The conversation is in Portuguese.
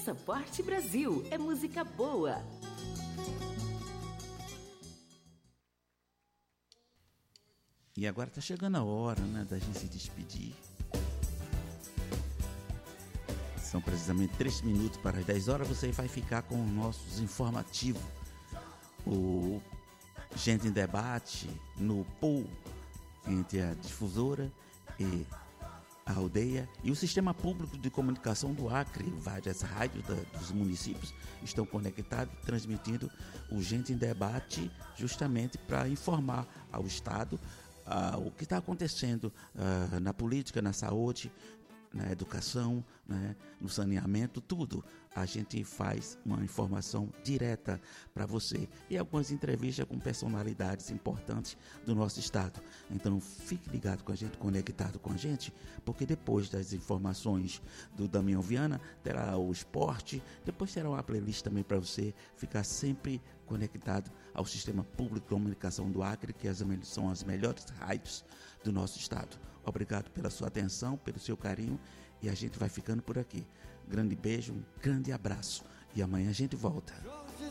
Passaporte Brasil, é música boa. E agora está chegando a hora, né, da gente se despedir. São precisamente 3 minutos para as 10 horas. Você vai ficar com os nossos informativos. O Gente em Debate no pool entre a difusora e a aldeia e o Sistema Público de Comunicação do Acre. Várias rádios dos municípios estão conectados, transmitindo o Gente em Debate justamente para informar ao Estado o que está acontecendo na política, na saúde, na educação, né, no saneamento, tudo. A gente faz uma informação direta para você e algumas entrevistas com personalidades importantes do nosso estado. Então fique ligado com a gente, conectado com a gente, porque depois das informações do Damião Viana terá o esporte, depois terá uma playlist também para você ficar sempre conectado ao Sistema Público de Comunicação do Acre, que são as melhores rádios do nosso estado. Obrigado pela sua atenção, pelo seu carinho, e a gente vai ficando por aqui. Grande beijo, um grande abraço, e amanhã a gente volta.